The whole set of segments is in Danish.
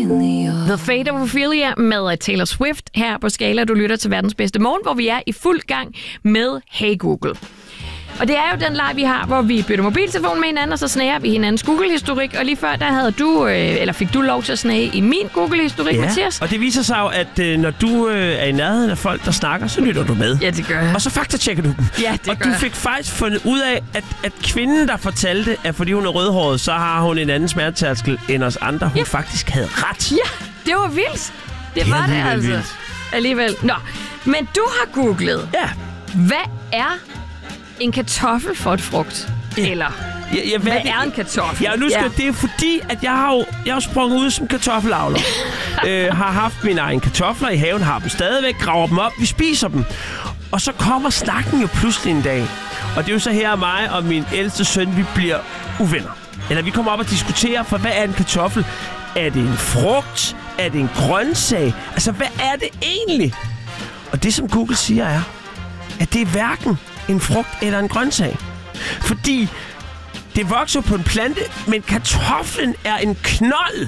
The Fate of Ophelia med Taylor Swift her på Skala. Du lytter til verdens bedste morgen, hvor vi er i fuld gang med Hey Google. Og det er jo den leg, vi har, hvor vi bytter mobiltelefon med hinanden, og så snager vi hinandens Google-historik. Og lige før, der havde du, eller fik du lov til at snage i min Google-historik, Mathias? Og det viser sig jo, at når du er i nærheden af folk, der snakker, så lytter du med. Ja, det gør jeg. Og så faktatjekker du dem. Ja, det og gør du jeg. fik faktisk fundet ud af, at kvinden, der fortalte, at fordi hun er rødhåret, så har hun en anden smertetærskel end os andre. Hun faktisk havde ret. Ja, det var vildt. Det var det altså. Vildt. Alligevel. Nå, men du har googlet. Ja. Hvad er en kartoffel for et frugt? Ja. Eller hvad er en kartoffel? Ja, nu skal det er fordi, at jeg har sprunget ud som kartoffelavler. Har haft mine egne kartofler i haven, har dem stadigvæk, graver dem op, vi spiser dem. Og så kommer snakken jo pludselig en dag. Og det er jo så her mig og min ældste søn, vi bliver uvenner. Eller vi kommer op og diskuterer, for hvad er en kartoffel? Er det en frugt? Er det en grøntsag? Altså, hvad er det egentlig? Og det, som Google siger, er, at det er hverken en frugt eller en grøntsag. Fordi det vokser på en plante, men kartoflen er en knold.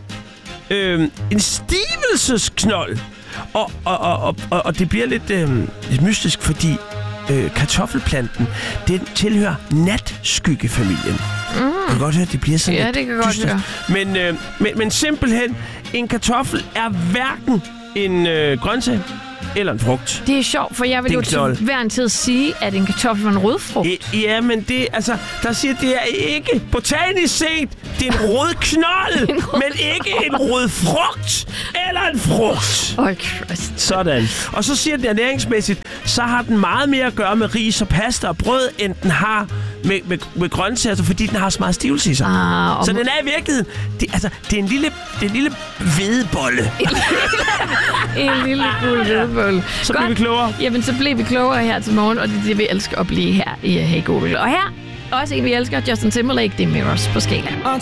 En stivelsesknold. Og det bliver lidt mystisk, fordi kartoffelplanten, den tilhører natskyggefamilien. Du kan godt høre, at det bliver sådan lidt det kan godt høre. Men simpelthen, en kartoffel er hverken en grøntsag eller en frugt. Det er sjovt, for jeg vil jo til hver en tid sige, at en kartoffel var en rødfrugt. Ja, men det, altså, der siger, det er ikke botanisk set, det er en rød knold, men ikke en rød frugt eller en frugt. Christ. Sådan. Og så siger den ernæringsmæssigt, så har den meget mere at gøre med ris og pasta og brød, end den har med grøntsager, fordi den har så meget stivelse i sig. Så den er i virkeligheden, det er en lille hvedebolle. En lille gul hvedebolle. Så bliver vi klogere. Jamen, så bliver vi klogere her til morgen, og det er det, vi elsker at blive her i Hey Google. Og her, også en, vi elsker, Justin Timberlake, det er Mirrors på Skala.